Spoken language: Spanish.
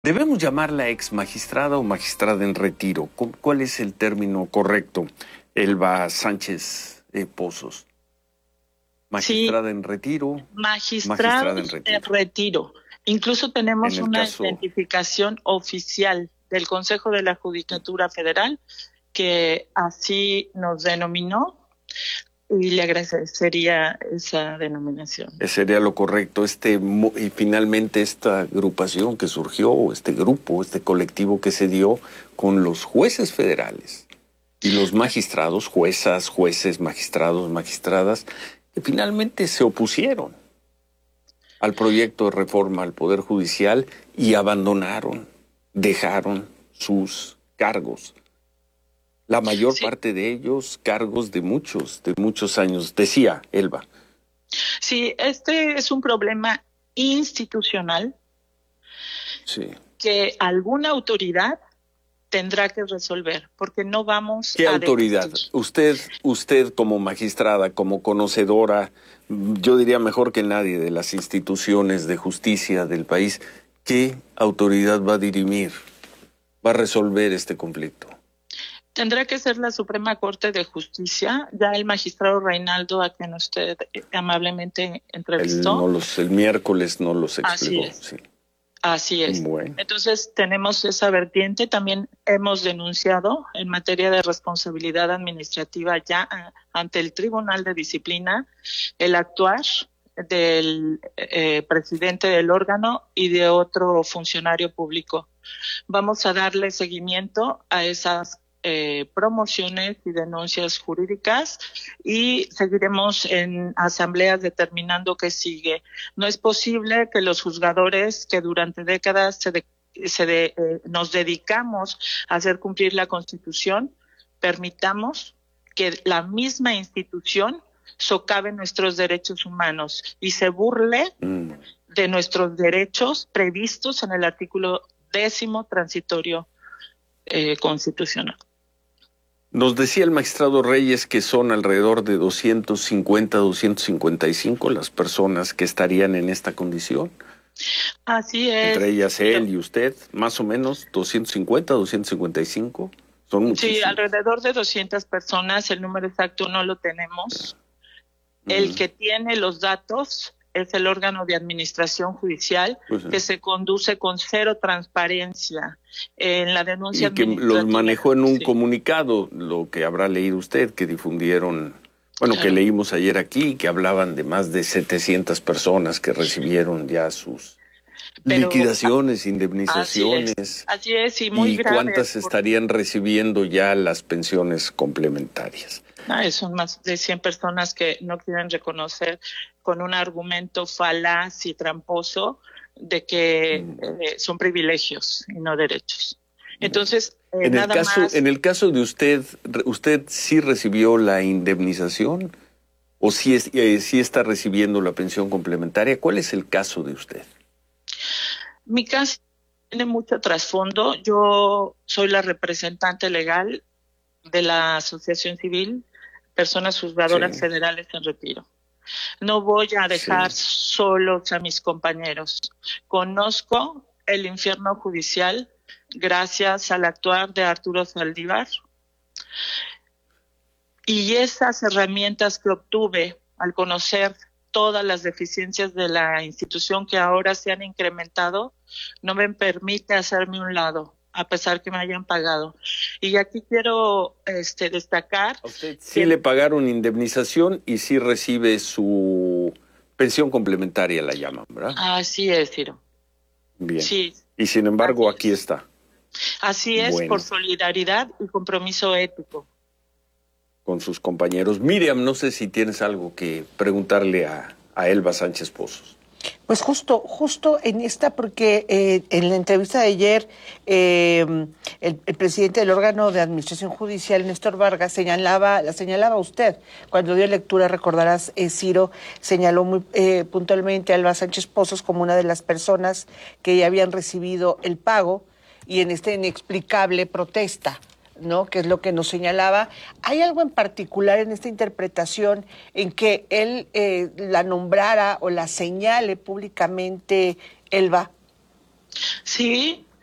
¿Debemos llamarla ex magistrada o magistrada en retiro? ¿Cuál es el término correcto? Elba Sánchez Pozos. ¿Magistrada en retiro? Magistrada en retiro. Incluso tenemos una identificación oficial del Consejo de la Judicatura Federal que así nos denominó y le agradecería esa denominación. Sería lo correcto. Y finalmente esta agrupación que surgió, este grupo, este colectivo que se dio con los jueces federales y los magistrados, juezas, jueces, magistrados, magistradas, que finalmente se opusieron al proyecto de reforma al Poder Judicial y dejaron sus cargos. La mayor parte de ellos, cargos de muchos años. Decía Elba. Sí, este es un problema institucional que alguna autoridad tendrá que resolver, porque no vamos ¿Qué autoridad? Usted como magistrada, como conocedora, yo diría mejor que nadie de las instituciones de justicia del país, ¿qué autoridad va a dirimir, va a resolver este conflicto? Tendrá que ser la Suprema Corte de Justicia. Ya el magistrado Reinaldo, a quien usted amablemente entrevistó. El miércoles no los explicó. Así es. Bueno. Entonces tenemos esa vertiente. También hemos denunciado en materia de responsabilidad administrativa ya ante el Tribunal de Disciplina el actuar del presidente del órgano y de otro funcionario público. Vamos a darle seguimiento a esas promociones y denuncias jurídicas y seguiremos en asambleas determinando qué sigue. No es posible que los juzgadores que durante décadas nos dedicamos a hacer cumplir la Constitución permitamos que la misma institución socave nuestros derechos humanos y se burle de nuestros derechos previstos en el artículo 10º transitorio constitucional. Nos decía el magistrado Reyes que son alrededor de 250, 255 las personas que estarían en esta condición. Así es. Entre ellas él y usted, más o menos 250, 255. Son muchísimas. Sí, alrededor de 200 personas. El número exacto no lo tenemos. El que tiene los datos es el órgano de administración judicial que se conduce con cero transparencia en la denuncia y que los manejó en un comunicado, lo que habrá leído usted, que difundieron, que leímos ayer aquí, que hablaban de más de 700 personas que recibieron ya sus liquidaciones, indemnizaciones. Así es, y muy grave. ¿Cuántas estarían recibiendo ya las pensiones complementarias? Son más de 100 personas que no quieren reconocer con un argumento falaz y tramposo de que son privilegios y no derechos. Entonces, en el caso de usted sí recibió la indemnización o sí está recibiendo la pensión complementaria. ¿Cuál es el caso de usted? Mi caso tiene mucho trasfondo. Yo soy la representante legal de la Asociación Civil Personas Juzgadoras Federales en Retiro. No voy a dejar solos a mis compañeros. Conozco el infierno judicial gracias al actuar de Arturo Saldívar y esas herramientas que obtuve al conocer todas las deficiencias de la institución que ahora se han incrementado no me permite hacerme un lado, a pesar que me hayan pagado. Y aquí quiero destacar... A usted sí le pagaron indemnización y sí recibe su pensión complementaria, la llaman, ¿verdad? Así es, Ciro. Bien. Sí. Y sin embargo, aquí está. Así es, por solidaridad y compromiso ético. Con sus compañeros. Miriam, no sé si tienes algo que preguntarle a Elba Sánchez Pozos. Pues justo en esta, porque en la entrevista de ayer el presidente del órgano de administración judicial, Néstor Vargas, la señalaba usted. Cuando dio lectura, recordarás, Ciro, señaló muy puntualmente a Elba Sánchez Pozos como una de las personas que ya habían recibido el pago y en esta inexplicable protesta, ¿no? Que es lo que nos señalaba. ¿Hay algo en particular en esta interpretación en que él la nombrara o la señale públicamente Elba? Sí,